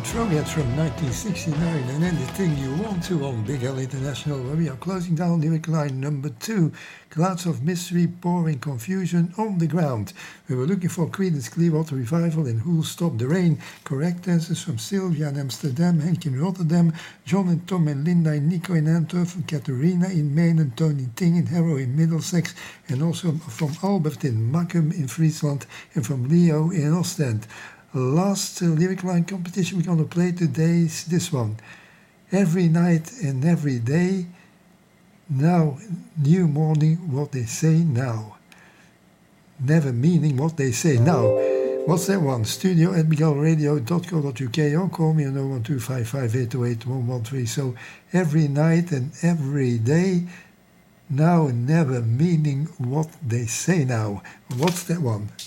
Throwback from 1969 and Anything You Want To on Big L International, where we are closing down lyric line number 2, Clouds of Mystery Pouring Confusion on the Ground. We were looking for Creedence Clearwater Revival and Who'll Stop the Rain. Correct answers from Sylvia in Amsterdam, Henk in Rotterdam, John and Tom and Linda and Nico in Antwerp, Catharina in Maine and Tony Ting in Harrow in Middlesex, and also from Albert in Makkum in Friesland and from Leo in Ostend. Last lyric line competition we're going to play today is this one. Every night and every day, now, new morning, what they say now. Never meaning what they say now. What's that one? studio@bigalradio.co.uk or call me on 01255808113. So, every night and every day, now, never meaning what they say now. What's that one?